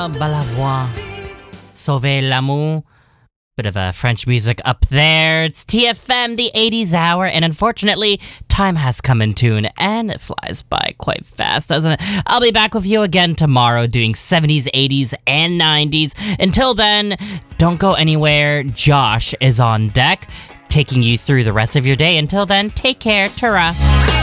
Balavois, Sauver l'amour. Bit of French music up there. It's TFM, the 80s hour, and unfortunately, time has come in tune, and it flies by quite fast, doesn't it? I'll be back with you again tomorrow doing 70s, 80s, and 90s. Until then, don't go anywhere. Josh is on deck, taking you through the rest of your day. Until then, take care. Ta-ra.